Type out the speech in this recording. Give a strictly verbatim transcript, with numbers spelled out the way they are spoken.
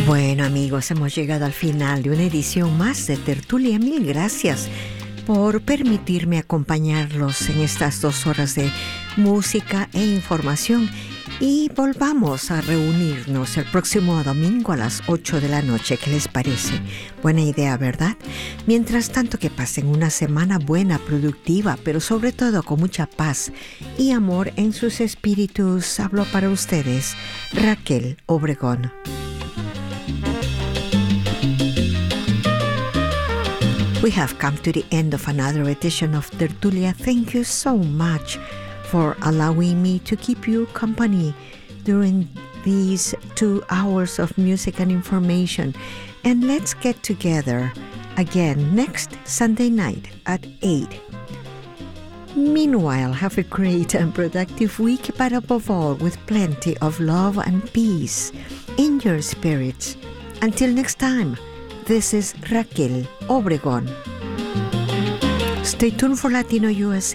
Bueno, amigos, hemos llegado al final de una edición más de Tertulia. Mil gracias por permitirme acompañarlos en estas dos horas de música e información. Y volvamos a reunirnos el próximo domingo a las ocho de la noche. ¿Qué les parece? Buena idea, ¿verdad? Mientras tanto, que pasen una semana buena, productiva, pero sobre todo con mucha paz y amor en sus espíritus. Hablo para ustedes, Raquel Obregón. We have come to the end of another edition of Tertulia. Thank you so much for allowing me to keep you company during these two hours of music and information. And let's get together again next Sunday night at eight. Meanwhile, have a great and productive week, but above all, with plenty of love and peace in your spirits. Until next time, this is Raquel Obregón. Stay tuned for Latino U S A.